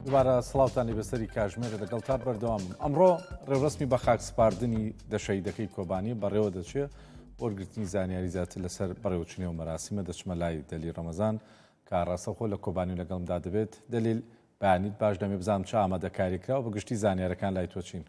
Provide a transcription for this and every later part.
دوبارە سڵاوتانی بەسەری کاژمێرە لەگەڵ تا بەردەوام ئەمڕۆ ڕێوڕسمی بە خاک سپاردنی دەشەیدەکەی کۆبانی بەڕێوە دەچێت وەرگرتنی زانیاری زیاتر لەسەر بەڕێوەچونی و مەراسیمە دەچمە لای دەلی ڕەمەزان کە ڕاستەخۆ لە کۆبانی و لەگەڵمدا دەبێت دلیل بەیانیت باش دەمێ بزانم چ ئامادەکاریکرا و بەگشتی زانیارەکان لای تۆ چین.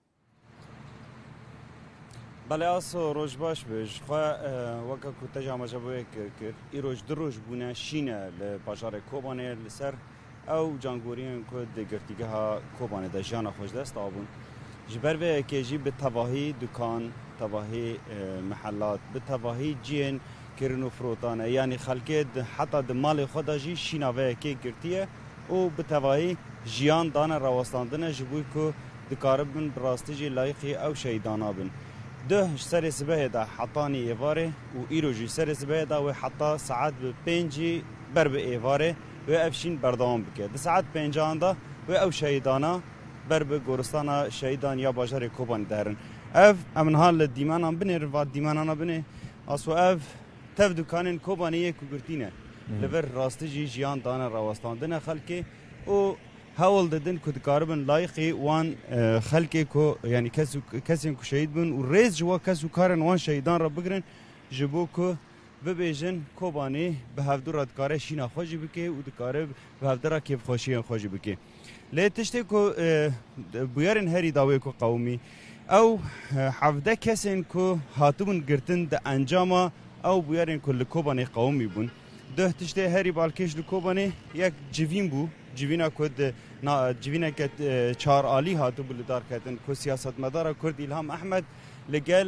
بەڵێ ئاسۆ ڕۆژ باش بێژ وەکە کوتەژ ئاماژەبوویە کرد ئیرۆژ درۆژ بوونە شینە لە باژارێک کۆبانێ لەسەر ئەو جانگۆریان کۆ دەگرتیگەها کۆبانێدا ژیانە خۆشدەستا بوون ji ber vê ekêjî bi tevahî dukan tevahî mehelat bi tevahî ciyên kirin û firotane yanî xelkê heta di malê xwe de jî şîna vê ekê girtiye û bi tevahî jiyan dane rawastandine ji bo ku dikaribin bi rastî jî layıqî ew şeydana bin. Duh ji serê sibehê de hetanî êvarê û îro jî serê sibehê de wê heta saet bi pêncî ber bi êvarê wê ev şîn berdewam bike. Di saet pêncahan de wê ew şeydana ber bi goristana şehidan ya bajarê Kobanî de herin. Ev em niha li dîmenan binê va dîmenana binê aso ev tev dukanên Kobaniyê ku girtîne li vir rastî jî jiyan dane rawastandine xelkê û hewl didin ku dikaribin layıqî wan xelkê ku yanî kesên ku şehîd bin û rêz ji we kes û karên wan şehidan re bigirin ji bo ku bibêjin Kobanî bi hevdûra dikare şîna xwe jî bike û dikare bi hevdera kêfxweşiyên xwe jî bike. Lê tiştê ku bûyerên herî dawê ku qewmî ew hevde kesên ku hatibûn girtin di encama ew bûyerên ku li Kobanê qewmî bûn. Duh tiştê herî balkêş li Kobanê yek civîn bû civîna ku civîneke çar alî hatibû li darketin ku siyasetmedara Kurd İlham Ehmed li gel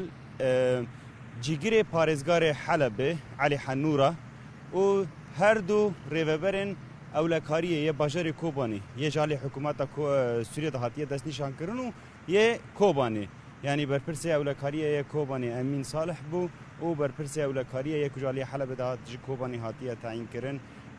cîgirê parêzgarê Helebê Elî Henûra û her du rêveberên ewlekariyê yê bajarê Kobanî yê ji alî hikûmeta Sûriye de hatiye destnîşankirin û yê Kobanî yanî berpirsê ewlekariyê yê Kobanî Emîn Salih bû û berpirsê ewlekariyê yê ku ji alî Helebê de ji Kobanî hatiye tayînkirin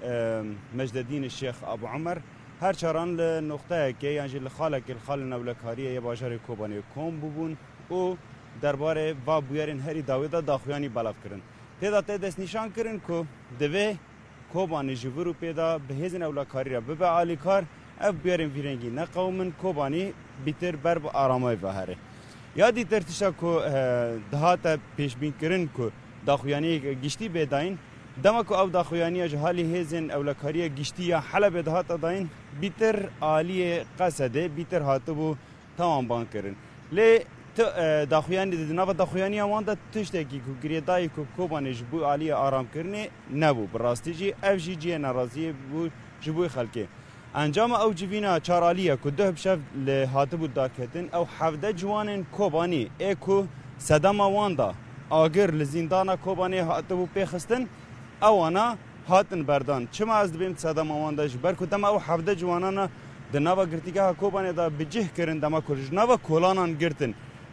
Mecdedîn Şêx Abu Emer her çaran li noxteyekê yan jî li xalekê li xalên ewlekariyê yê bajarê Kobanî kom bûbûn û derbarê va bûyerên herî dawê de daxuyanî belav kirin. Têda tê destnîşan kirin ku divê Kobanî ji vir û pêda bi hêzên ewlekarî re bibe alîkar ev bûyerên vîrengî neqewmin Kobanî bîtir ber bi aramay ve here. Ya dîtir tişta ku dihate pêşbînkirin ku daxuyaniyê giştî bêdayîn dema ku ew daxuyaniya ji halî hêzên ewlekariya giştî ya Helebê dihate dayîn bîtir aliyê Qesedê bîtir hatibû tamam bankirin. Lê daxuyanî di nava daxuyaniya wan de tiştekî ku girêdayî ku Kobanê ji bo aliyê aramkirinê nebû bi rastî jî ev jî ciyê neraziyê bû ji bo xelkê. Encama ew civîna çaraliye ku duh bi şev li hatibû darketin ew hevde ciwanên Kobanî ê ku sedema wan da agir li zîndana Kobanê hatibû pêxistin ewana hatin berdan. Çima ez dibêm sedema wan de ji ber ku dema ew hevde ciwanana di nava girtîgeha Kobanê da bi cih kirin dema ku ji nava kolanan girtin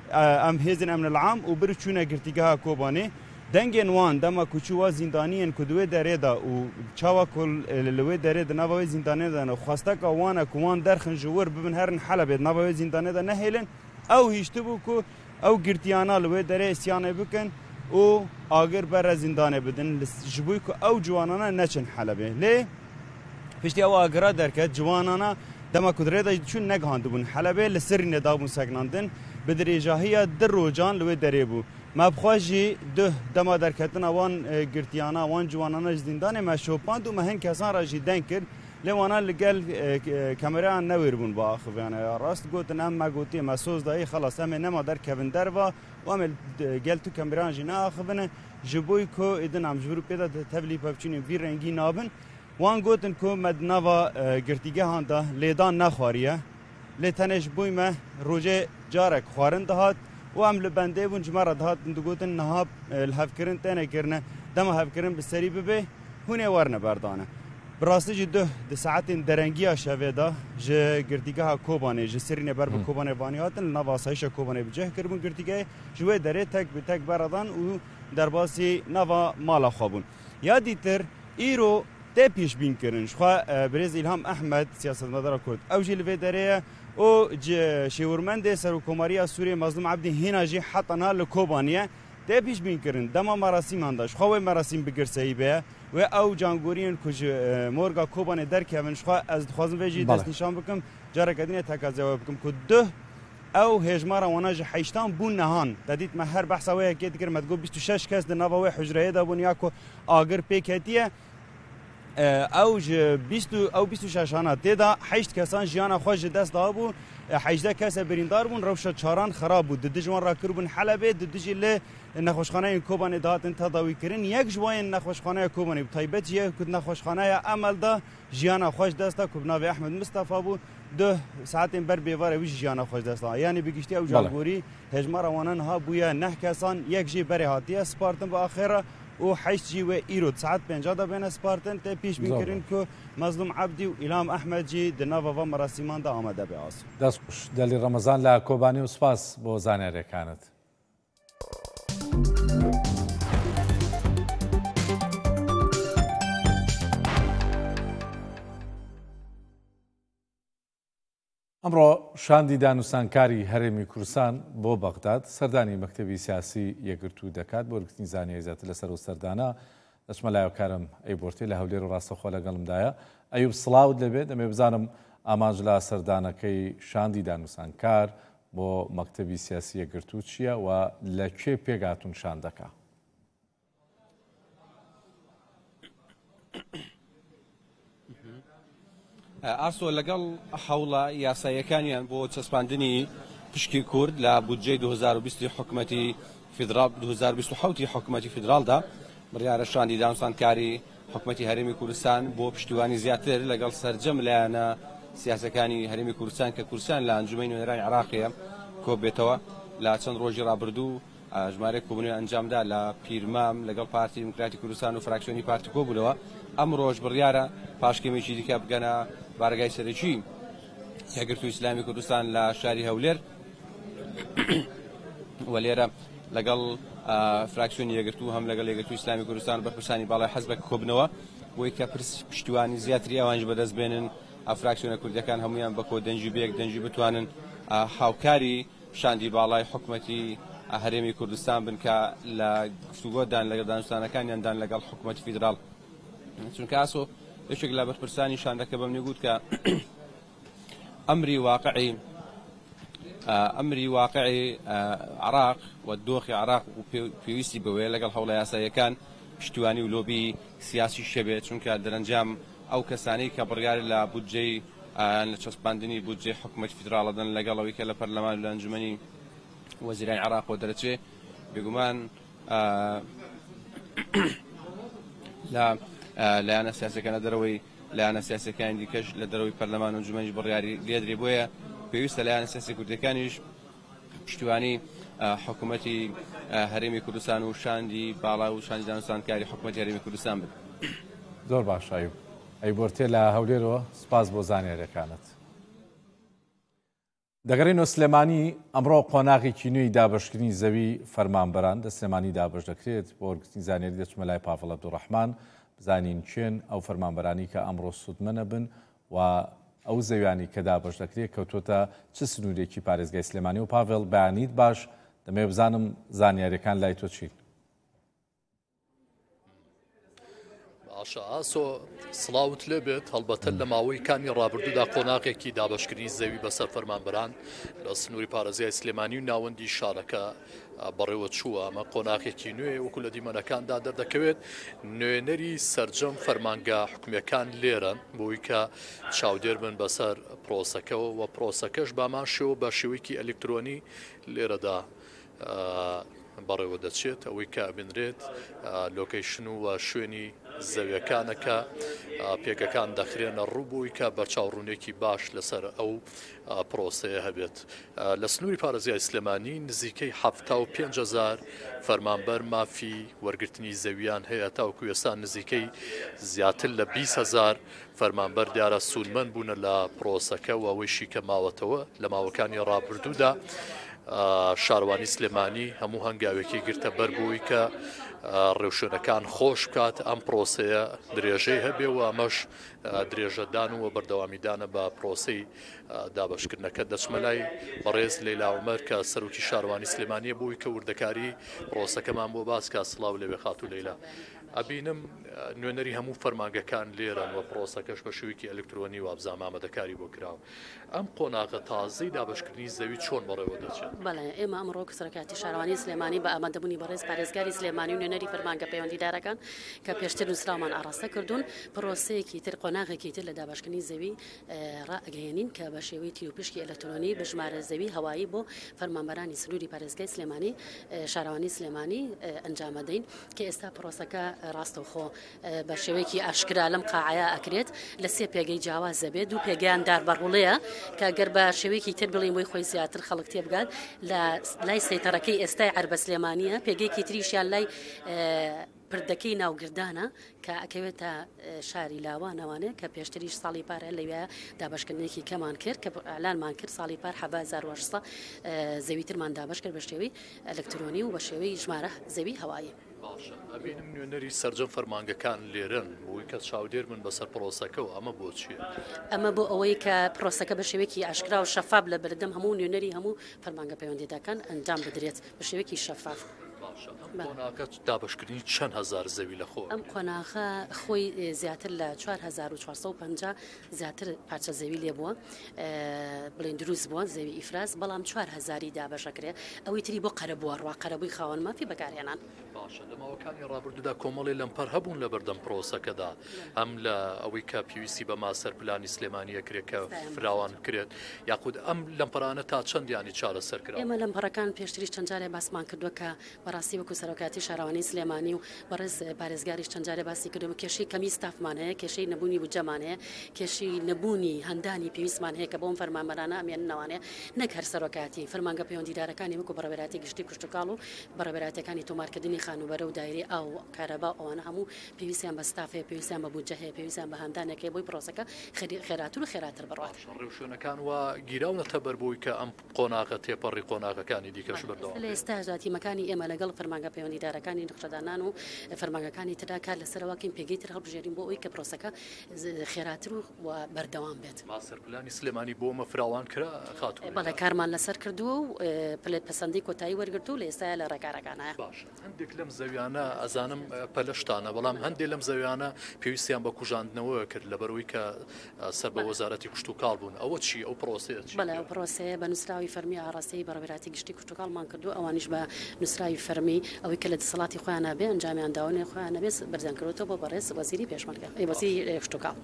em hêzên Emnil Am û bir çûne girtîgeha Kobanê dengên wan dema ku çû wa zîndaniyên ku di wê derê da û çawa ku li wê derê di nava wê zîndanê de ne xwesteka wan e ku wan derxin ji wir bibin herin Helebê di nava wê zîndanê de nehêlin ew hîştibû ku ew girtiyana li wê derê isyanê bikin û agir bere zîndanê bidin ji bo ku ew ciwanana neçin Helebê. Lê piştî ew agira derket ciwanana dema ku di rê de çûn negihandibûn Helebê li Sirînê dabûn sekinandin bi dirêjahiya di rojan li wê derê bû. Mebxwe jî duh dema derketina wan girtiyana wan ciwanana ji zîndanê me şopand û me hin kesan re jî deng kir lê wana li gel kamerayan newêrbûn bi axiviyane ya rast gotin em me gotiye me soz dayî xelas em ê nema derkevin derva û em ê gel tu kamerayan jî neaxivine ji bo ku êdin em ji vir û pêda tevlî pevçûnên vî rengî nabin wan gotin ku me di nava girtîgehan da lêdan nexwariye lê tenê ji bo me rojê carek xwarin dihat û em li bendê bûn ji me re dihatin digotin niha li hevkirin têne kirine dema hevkirin bi serî bibe hûnê werne berdane. Bi rastî jî duh di saetên derengiya şevê de ji girtîgeha Kobanê ji Sirînê ber bi Kobanê vanî hatin li nava asayişa Kobanê bi cih kiribûn girtîgehê ji wê derê tek bi tek beradan û derbasî nava mala xwe bûn. Ya dîtir îro tê pêşbînkirin ji xwe Birêz İlham Ehmed siyasetmedara Kurd ew jî li vê derê ye û şêwirmendê Serokkomariya Sûriye Mazlûm Ebdî hêna jî heta niha li Kobanî ye تێ پیش بینکردن دەما مەراسیمانداش خۆی مەراسیم بگرسەی بێ و ئەو جانگۆریان کوژ مۆرگا کۆبانێ دەرکەون ئەس دخوازم vêjî destnîşan bikim careke dinê tekazeve bikim ku duh ew hêjmara wana ji heyştan bûn nehan te dît me her behsa wê yekê dikir me got 26 kes di nava wê hujreyê de bûn ya ku agir pêk hetiye ew ji 26 têda heşt kesan jiyana xwe ji dest dabû hejde kese birîndar bûn rewşa çaran xerab bû di dijwan rakiribûn Helebê di dijî lê nexweşxaneyên Kobanê dahatin tedawîkirin yek ji wayên nexweşxaneya Kobanê taybet ye ku nexweşxaneya Emel da jiyana xwe ji dest da ku navê Ehmed Mustafa bû duh saetên ber bêvarê wî ji jiyana xwe ji dest da yanî bi giştiya ew jangorî hejmara wanan ha bûye neh kesan yek jî berê hatiye spartin bi axêra û heşt jî wê îro saet 50 da bêne spartin tê pîş bînkirin ku Mezlûm Ebdî û İlham Ehmed jî di nava va merasîman de amade be asû. دەستخوش دەلی ڕەمەزان لە کۆبانی و سپاس بۆ زانیاریەکانت. ئەمڕۆ شاندی دانووسانکاری هەرێمی کوردستان بۆ بەغداد سەردانی مەکتەبی سیاسی یەکگرتوو دەکات بۆ وەرگرتنی زانیاری زیاتر لەسەر و سەردانە دەچمە لایەکارم ئەیبۆرتێ لە هەولێر و ڕاستەخۆ لەگەڵمدایە ئەیوب سڵاوت لەبێت دەمێ بزانم ئامانج لە سەردانەکەی شاندی دانووسانکار بۆ مەکتەبی سیاسی یەکگرتوو چییە و لەکوێ پێگاتون شاندەکە؟ ئاسۆ لەگەڵ هەوڵە یاساییەکانیان بۆ چەسپاندنی پشکی کورد لە بودجەی 2020 حکومەتی فیدرال 2027 حکومەتی فیدرالدا بڕیارە شاندی دانووسانکاری حکومەتی هەرێمی کوردستان بۆ پشتیوانی زیاتر لەگەڵ سەرجەم لایەنە سیاسەکانی هەرێمی کوردستان کە کوردستان لە ئەنجومەی نوێنەرانی عێراقیە کۆ بێتەوە لە چەند ڕۆژی ڕابردوو ژمارەی کۆبوونەوەی ئەنجامدا لە پیرمام لەگەڵ پارتی دموکراتی کوردستان و فراکسیۆنی پارتی کۆ بوونەوە ئەم ڕۆژ بڕیارە پاشکێمێکی دیکە بگەنە بارگای سەرەکی یەکگرتووی ئیسلامی کوردستان لە شاری هەولێر و لێرە لەگەڵ فراکسیۆنی یەکگرتوو هەم لەگەڵ یەکگرتووی ئیسلامی کوردستان بەرپرسانی باڵای حەزبێک کۆبنەوە بۆی کە پشتیوانی زیاتری ئەوانش بەدەست بێنن فراکسیۆنە کوردەکان هەمویان بە کۆ دەنجی بەیەک دەنجی بتوانن هاوکاری شاندی باڵای حکومەتی هەرێمی کوردستان بن کە لە گفتوگۆدان لەگەڵ دانووسانەکانیاندان لەگەڵ حکومەتی فیدرال چونکە ئاسۆ یەکێک لە بەرپرسانی شاندەکە بەم نێگوت کە ئەمری واقعی عراق و دۆخی عراق و پێویستی بەوەیە لەگەڵ هەوڵە یاساییەکان پشتیوانی و لۆبی سیاسی شەبێت چونکە دەرەنجام ئەو کەسانەی کە بڕیار لە بودجەی لە چەسپاندنی بودجەی حکومەتی فیدراڵەدەن لەگەڵەوەی کە لە پەرلەمان لە ئەنجومەنی وەزیرانی عراق بۆ دەرەچێ بێگومان لایەنە سیاسەکانە دەرەوەی لایەنە سیاسەکانی دیکەش لە دەرەوەی پەرلەمان و ئەنجومەنیش بڕیاری لێدرێ بۆیە پێویستە لایەنە سیاسی کوردەکانیش پشتیوانی حکومەتی هەرێمی کوردستان و شاندی باڵا و شاندی دانووسانکاری حکومەتی هەرێمی کوردستان بن. زۆر باش ئەیبۆرتێ لە هەولێرەوە سپاس بۆ زانیاریەکانت. دەگەڕێنەوە سلێمانی ئەمڕۆ قۆناغێکی نوێی دابەشکردنی زەوی فەرمانبەران دە سلێمانی دابەش دەکرێت بۆ وەرگرتنی زانیاری دەچمە لای پاڤڵ عەبدوڕەحمان بزانین چێن ئەو فەرمانبەرانی کە ئەمڕۆ سوودمەنە بن و ئەو زەویانی کە دابەش دەکرێت کەوتۆتە چ سنوورێکی پارێزگای سلێمانی و پاڤڵ بەیانیت باش دەمێ بزانم زانیاریەکان لای تۆ چین. ئاسۆ سڵاوت لێ بێت هەڵبەتە لە ماوەی کامی ڕابردوودا قۆناغێکی دابەشکردنی زەوی بەسەر فەرمانبەران لە سنووری پارێزگای سلێمانی و ناوەندی شارەکە بەڕێوە چووە ئەمە قۆناغێکی نوێ وەکو لە دیمەنەکاندا دەردەکەوێت نوێنەری سەرجەم فەرمانگا حکومیەکان لێرە بۆی کە چاودێر بن بەسەر پرۆسەکەەوە و پرۆسەکەش بامان شێوە بە شێوەیەکی ئەلکترۆنی لێرەدا بەڕێوە دەچێت ئەوەی کە بنرێت لۆکەیشن و شوێنی زەویەکانەکە پێکەکان دەخرێنە ڕووبووی کە بە چاوڕوونێکی باش لەسەر ئەو پرۆسەیە هەبێت. لە سنووری پارێزگای سلێمانی نزیکەی 75,000 فەرمانبەر مافی وەرگرتنی زەویان هەیە تاوکو ئێستا نزیکەی زیاتر لە 20,000 فەرمانبەر دیارە سوودمەند بوونە لە پرۆسەکە و ئەوەیشی کە ماوەتەوە لە ماوەکانی ڕابردوودا شاروانی سلێمانی هەموو هەنگاوێکی گرتە بەر بووی کە ڕێوشوێنەکان خۆش بکات ئەم پرۆسەیە درێژەی هەبێ و ئەمەش درێژەدان و بەردەوامیدانە بە پرۆسەی دابەشکردنەکە. دەچمە لای بەڕێز لەیلا عومەر کە سەرۆکی شارەوانی سلێمانیە بۆی کە وردەکاری پرۆسەکەمان بۆ باس کا سڵاو لەوێ خاتو لەیلا. ئەبینم نوێنەری هەموو فەرمانگەکان لێرن و پرۆسەکەش بە شێوەیەکی ئەلکترۆنی و ئابزام ئامادەکاری بۆ کراوە. ئەم قۆناغە تازەی دابەشکردنی زەوی چۆن بەڕێوە دەچێت؟ بەڵێ ئێمە ئەمڕۆ سەرۆکاتی شارەوانی سلێمانی بە ئامادەبوونی بەڕێز پارێزگاری سلێمانی و نوێنەری فەرمانگە پەیوەندیدارەکان کە پێشتر نووسراومان ئاڕاستە کردوون پرۆسەیەکی تر قۆناغێکی تر لە دابەشکردنی زەوی ڕائگەیەنین کە بە شێوەی تیروپشکی ئەلکترۆنی بە ژمارە زەوی هەوایی بۆ فەرمانبەرانی سنووری پارێزگای سلێمانی شارەوانی سلێمانی ئەنجامەدەین کە ئێستا پرۆسەکە ڕاستەوخۆ بە شێوەیەکی ئاشکرا لەم قاعەیە ئەکرێت لە سێ پێگەی جیاواز دەبێت دوو پێگەیان داربەڕوڵەیە کە گەر بە شێوەیەکی تر بڵین بۆی خۆی زیاتر خەڵک تێبگات لە لای سەیتەڕەکەی ئێستای عەربە سلێمانیە پێگەیەکی تریشیان لای پردەکەی ناوگردانە کە ئەکەوێتە شاری لاوانەوانەیە کە پێشتریش ساڵی پارە لەوێ دابشکردنێکی کەمان کرد کە ئەلانمان کرد ساڵی پار 1800 زەویترمان دابش کرد بە شێوەی ئەلکترۆنی و بە شێوەی ژمارە زەوی هەوایی. ئەبینم نوێنەری سەرجەم فەرمانگەکان لێرن بۆی کە چاودێر من بەسەر پرۆسەکەەوە ئەمە بۆ چیە؟ ئەمە بۆ ئەوەی کە پرۆسەکە بە شێوەیەکی ئاشکرا و شەفاف لە بەردەم هەموو نوێنەری هەموو فەرمانگە پەیوەندیداکان ئەنجام بدرێت بە شێوەیەکی شەفاف. قۆناغەکە دابشکردنی چەند هەزار زەوی لە خۆ؟ ئەم قۆناغە خۆی زیاتر لە 4450 زیاتر پارچە زەوی لێ بووە بڵین دروست بووە زەوی ئیفراز بەڵام 4000 دابەشەکرێ ئەوەی تری بۆ قەرە بووە ڕوا قەرەبووی خاوەن مافی بەکارهێنان. باشە لە ماوەکانی ڕابردوودا کۆمەڵی لەمپەر هەبوون لە بەردەم پرۆسەکەدا ئەم لە ئەوەی کە پێویستی بە ماسەر پلانی سلێمانیە کرێت کە فراوان کرێت یاخود ئەم لەمپەرانە تا چەندیانی چارەسەر کرا؟ ئێمە لەمپەرەکان پێشتریش چەند جارێ باسمان کردووە کە بەڕاستی وەکو سەرۆکاتی شارەوانی سلێمانی و بەڕێز پارێزگاریش چەند جارێ باسی کردو کێشەی کەمی ستافمان هەیە کێشەی نەبوونی بودجەمان هەیە کێشەی نەبوونی هەندانی پێویستمان هەیە کە بۆم فەرمانبەرانە ئەمێننەوانەیە نەک هەر سەرۆکاتی فەرمانگە پەیوەندیدارەکانی وەکو بەڕێوەبەراتی گشتی کوشتتوکاڵ و بەڕێوەبەراتەکانی تۆمارکردنی خانوبەرە و دایرەی ئاو کارەبا ئەوانە هەموو پێویستیان بە ستافەیە پێویستیان بە بودجە هەیە پێویستیان بە هەندانێکی بۆی پرۆسەکە خێراتر و خێراتر بڕات. ڕێوشوێنەکان وە گیراونەتە بەربووی کە ئەم قۆناغە تێپەڕی قۆناغەکانی دیکەش بەردەوام لە ئێستا تیمەکانی ئێمە لەگەڵ فەرمانگە پەیوەندیدارەکانی نەخشەدانان و فەرمانگەکانی تردا کار لەسەرەوەکین پێگەی تر هەڵبژێرین بۆ ئەوی کە پرۆسەکە خێراتر و بەردەوام بێت. ماسەر پلانی سلێمانی بۆ مە فراوان کرا خاتوو؟ بەڵێ کارمان لەسەر کردووە و پلێت پەسەندی کۆتایی وەرگرت و لە ئێستا لە ڕێکارەکانە. باش هەندێک لەم زەویانە ئەزانم پەلەشتانە بەڵام هەندێک لەم زەویانە پێویستیان بە کوژاندنەوە کرد لەبەرەوەی کە سەر بە وەزارەتی کوشتتوکاڵ بوون ئەوە چی ئەو پرۆسەیە چی؟ بەڵێ ئەو پرۆسەیە بە نووسراوی فەرمی ئاڕاستەی بەڕێوەبەراتی گشتی کوشتتوکاڵمان کردو ئەوانیش بە نووسراوی فەرمی ئەوەی کە لە دەسەڵاتی خۆیان نابێ ئەنجامیان داوانێ خۆیان نەبێت بەرزیان کردوتەوە بۆ بەڕێز وەزیری پێشمەرگە وەزیری کوشتتوکاڵ.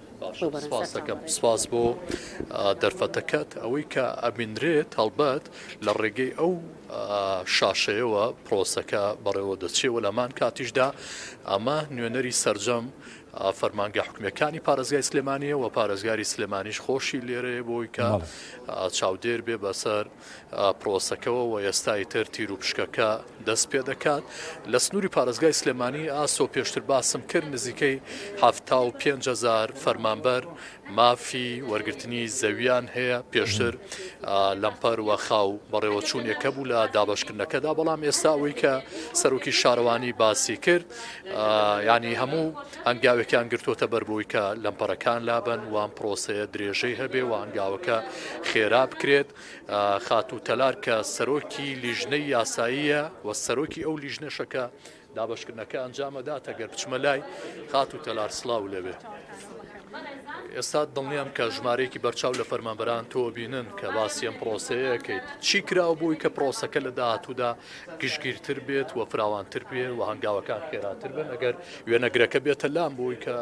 سپاس بۆ دەرفەتەکەت ئەوەی کە ئەبینرێت هەڵبەت لە ڕێگەی ئەو شاشەیەوە پرۆسەکە بەڕێوە دەچێت و لەمان کاتیشدا ئەمە نوێنەری سەرجەم فەرمانگە حکومەکانی پارێزگای سلێمانیە و پارێزگاری سلێمانیش خۆشی لێرەیە بۆی کە چاودێر بێ بەسەر پرۆسەکەەوە و ئێستای تر تیر و پشکەکە دەست پێ دەکات. لە سنووری پارێزگای سلێمانی ئاسۆ پێشتر باسم کرد نزیکەی 75,000 فەرمانبەر مافی وەرگرتنی زەویان هەیە پێشتر لەمپەر وە خاو بەڕێوەچوونیەکە بوو لە دابەشکردنەکەدا بەڵام ئێستا ئەوەی کە سەرۆکی شارەوانی باسی کرد ینی هەموو هەنگاوێکیان گرتوۆتە بەربووی کە لەمپەرەکان لابن وان پرۆسەیە درێژەی هەبێ و هەنگاوەکە خێرا بکرێت. خاتوو تەلار کە سەرۆکی لیژنەی یاساییە و سەرۆکی ئەو لیژنەشەکە دابەشکردنەکە ئەنجامەداتە گەر بچمە لای خاتوو تەلار سڵاو لەوێ. ئێستا دڵنیام کە ژمارەیەکی بەرچاو لە فەرمانبەران تۆ بینن کە باسی ئەم پرۆسەیەکەیت چی کراوە بووی کە پرۆسەکە لە داهاتوودا گشتگیرتر بێت و فراوانتر بێت و هەنگاوەکان خێراتر بن ئەگەر وێنەگرەکە بێتە لام بووی کە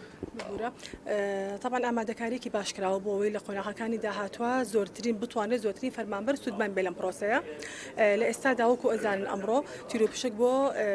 طبعا ئامادەکاریکی باشکراوە بۆ ئەوەی لە قۆناغەکانی داهاتوە زۆرترین بتوانێت زۆرترین فەرمانبەر سوودمان بێ لەم پرۆسەیە. لە ئێستا داوەکو ئەزانن ئەمڕۆ تیرۆپشک بۆ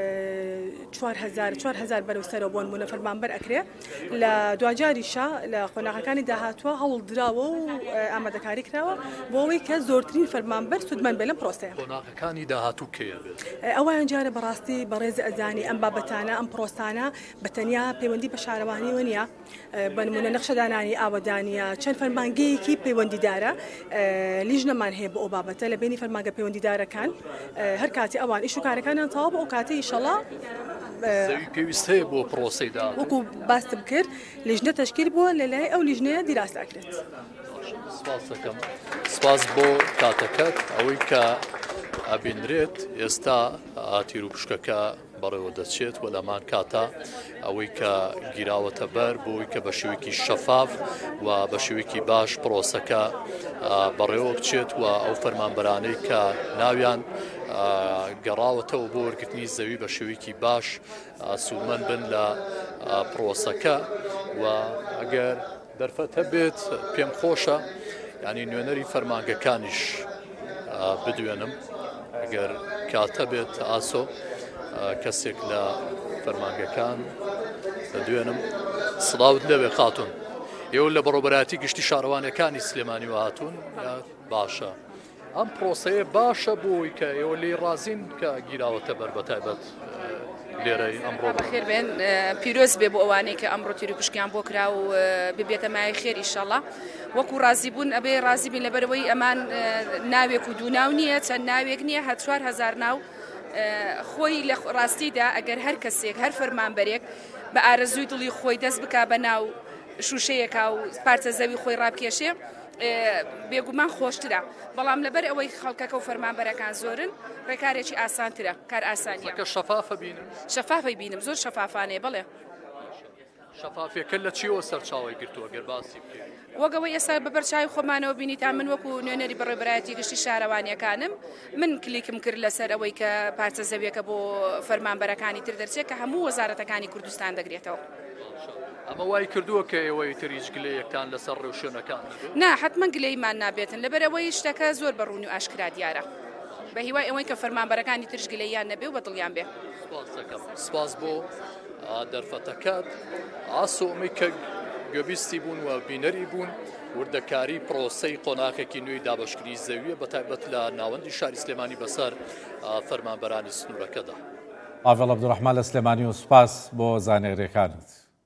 4000 بەرەو سەرەوە بۆ نمونە فەرمانبەر ئەکرێ لە دوجاریشە لە قۆناغەکانی داهاتوە هەوڵ دراوە و ئامادەکاری کراوە بۆ ئەوەی کە زۆرترین فەرمانبەر سوودمان بێ لەم پرۆسەیە. قۆناغەکانی داهاتوو کێ بێت؟ ئەویان جارە بەڕاستی بەڕێز ئەزانی ئەم بابەتانە ئەم پرۆسانە بەتەنیا پەیوەندی بە شارەوانی وەنیە بنمونە نەخشەدانانی ئاوەدانیە چەند فەرمانگەیەکی پەیوەندیدارە لیژنەمان هەیە بە ئەو بابەتە لە بینی فەرمانگە پەیوەندیدارەکان هەر کاتی ئەوان ئیش و کارەکانیان تەواو بە ئەو کاتەی ئینشەڵا زەوی پێویست هەیە بۆ پرۆسەیدا وەکو باستم کرد لیژنە تەشکیل بووە لەلای ئەو لیژنەیە دیراساکرێت. سپاس دەکەم سپاس بۆ کاتەکەت ئەوەی کە ئەبینرێت ئێستا تیر و پشکەکە بەڕێوە دەچێت و لەمان کاتە ئەوەی کە گیراوەتە بەر بۆی کە بە شێوەیەکی شەفاف و بە شێوەیەکی باش پرۆسەکە بەڕێوە بچێت و ئەو فەرمانبەرانەی کە ناویان گەڕاوەتەوە بۆ وەرگرتنی زەوی بە شێوەیەکی باش سومەن بن لە پرۆسەکە و ئەگەر دەرفەت هەبێت پێم خۆشە ینی نوێنەری فەرمانگەکانیش بدوێنم ئەگەر کاتە بێت ئاسۆ کەسێک لە فەرمانگەکان دەدوێنم سڵاوت لەوێ خاتون ئێوە لە بەڕۆبەراتی گشتی شارەوانەکانی سلێمانی و هاتوون باشە ئەم پرۆسەیە باشە بۆی کە ئێوە لێ ڕازین کە گیراوەتە بەر بەتایبەت لێرەی ئەمڕۆ بەخێر بێن پیرۆز بێ بۆ ئەوانەی کە ئەمڕۆ تیر و پشکیان بۆ کرا و ببێتە مای خێر ئیشەڵڵا وەکو ڕازی بوون ئەبێ ڕازی بین لەبەرەوەی ئەمان ناوێک و دوو ناو نییە چەند ناوێک نییە هە 4000 ناو خۆی لە ڕاستیدا ئەگەر هەر کەسێک هەر فەرمانبەرێک بە ئارەزووی دڵی خۆی دەست بکا بە ناو شوشەیەکا و پارچە زەوی خۆی ڕابکێشێ بێگومان خۆشترە بەڵام لەبەر ئەوەی خەڵکەکە و فەرمانبەرەکان زۆرن ڕێکارێکی ئاسانترە کار ئاسانیە کە شەفافە بینم شەفافی بینم زۆر شەفافانەیە بڵێ شەفافیەکە لە چیەوە سەرچاوی گرتووە گەر باسی بکەین وەگەوەی ئێستا بەبەرچاوی خۆمانەوە بینی تا من وەکو نوێنەری بەڕێبەرایەتی گشتی شارەوانیەکانم من کلیکم کرد لەسەر ئەوەی کە پارچە زەویەکە بۆ فەرمانبەرەکانی تر دەرچێت کە هەموو وەزارەتەکانی کوردستان دەگرێتەوە ئەمە وای کردووە کە ئێوەی تریش گلەیەکتان لەسەر ڕێوشێنەکان نا حتمما گلەیمان نابێتن لەبەرەوەی شتەکە زۆر بەڕوونی و ئاشکرا دیارە بە هیوای ئەوەی کە فەرمانبەرەکانی ترش گلەیان نەبێ و بەدڵیان بێ سپاس بۆ دەرفەتەکەت ئاسۆمی کە گوێبیستی بوون و بینەری بوون وردەکاری پرۆسەی قۆناغێکی نوێی دابەشکردنی زەویە بەتایبەت لە ناوەندی شاری سلێمانی بەسەر فەرمانبەرانی سنوورەکەدا ئاڤڵ عەبدوڕەحمان لە سلێمانی و سپاس بۆ زانێڕیەکانت.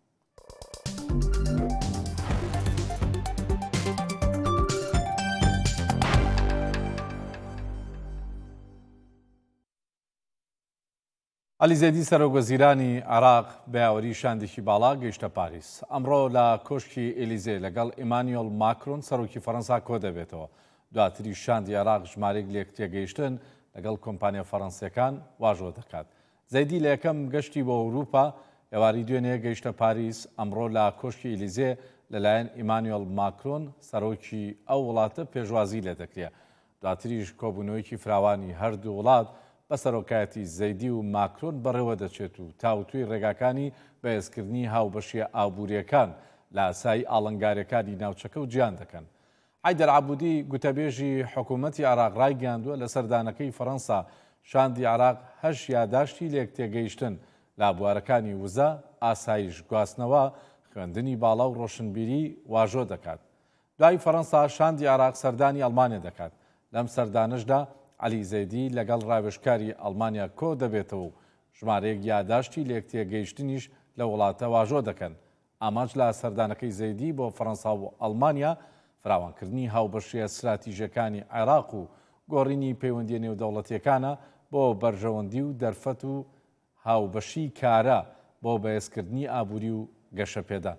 ئەلیزێدی سەرۆکوەزیرانی عێراق بە یاوەری شاندێکی باڵا گەیشتە پاریس. ئەمڕۆ لە کۆشکی ئێلیزێ لەگەڵ ئیمانوێل ماکرۆن سەرۆکی فەڕەنسا کۆ دەبێتەوە. دواتری شاندی عێراق ژمارەیەک لێک تێگەیشتن لەگەڵ کۆمپانیا فەڕەنسیەکان واژۆ دەکات. زەیدی لە یەکەم گەشتی بۆ ئەوروپا ئێواری دوێنێ گەیشتە پاریس ئەمڕۆ لە کۆشکی ئێلیزێ لەلایەن ئیمانوێل ماکرۆن سەرۆکی ئەو وڵاتە پێشوازی لێ دەکرێت. دواتریش کۆبوونەوەیکی فراوانی هەردوو وڵات بە سەرۆکایەتی زەیدی و ماکرۆن بەڕێوە دەچێت و تاوتوی ڕێگاکانی بەهێزکردنی هاوبەشیە ئابوووریەکان لە ئاسایی ئاڵنگارەکانی ناوچەکە و گیان دەکەن. حەیدەر عەبوودی گوتەبێژی حکوومەتی عێراق ڕایگەیاندووە لە سەردانەکەی فەڕەنسا شاندی عێراق 8 یاداشتی لێک تێگەیشتن لە بوارەکانی وزە، ئاسایش گواستنەوە، خوێندنی باڵا و ڕۆشنبیری واژۆ دەکات. دوای فەڕەنسا شاندی عێراق سەردانی ئەڵمانیا دەکات. لەم سەردانشدا عەلی زەیدی لەگەڵ ڕاوێژکاری ئەڵمانیا کۆ دەبێتەوە و ژمارەیەک یاداشتی لێک تێگەیشتنیش لە وڵاتە واژۆ دەکەن. ئامانج لە سەردانەکەی زەیدی بۆ فەڕەنسا و ئەڵمانیا فراوانکردنی هاوبەشیە استراتیژیەکانی عێراق و گۆڕینی پەیوەندیە نێودەوڵەتیەکانە بۆ بەرژەوەندی و دەرفەت و هاوبەشی کارە بۆ بەهێزکردنی ئابووری و گەشەپێدان.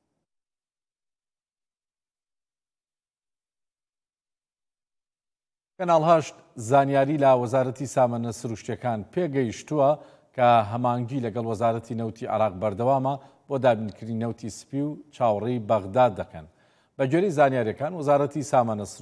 کەناڵ 8 زانیاری لە وەزارەتی سامانە سروشتیەکان پێگەیشتووە کە هەمانگی لەگەڵ وەزارەتی نەوتی عێراق بەردەوامە بۆ دابینکردنی نەوتی سپی و چاوەڕێی بەغداد دەکەن. بە گوێرەی زانیاریەکان وەزارەتی سامانە